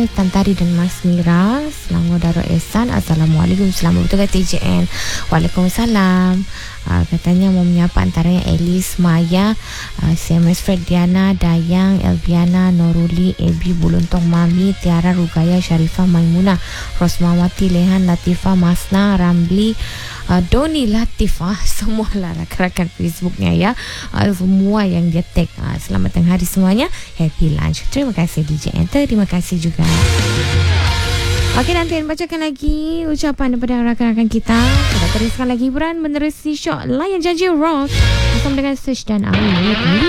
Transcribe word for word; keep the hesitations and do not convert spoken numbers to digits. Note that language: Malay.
Tantari dan Mas Mira, Selangor Darul Ehsan. Assalamualaikum. Selamat bertugas T J N. Waalaikumsalam. Uh, katanya mau menyapa antaranya Elis, Maya, uh, C M S Fred, Diana, Dayang, Elviana, Noruli, Ebi, Buluntong, Mami, Tiara, Rugaya, Sharifah, Maimunah, Rosmawati, Lehan, Latifah, Masna, Ramli, uh, Doni, Latifah, semualah rakan-rakan Facebooknya ya, uh, semua yang dia tag. Uh, selamat tengah hari semuanya, happy lunch. Terima kasih D J N, terima kasih juga. Okey, nanti bacakan lagi ucapan daripada rakan-rakan kita. Kita teruskan lagi hiburan menerusi show Layan Janji Rock bersama dengan Sush dan Awi.